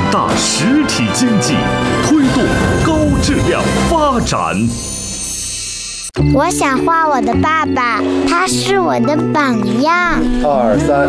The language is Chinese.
大实体经济，推动高质量发展。 我想画我的爸爸，他是我的榜样。 2、3，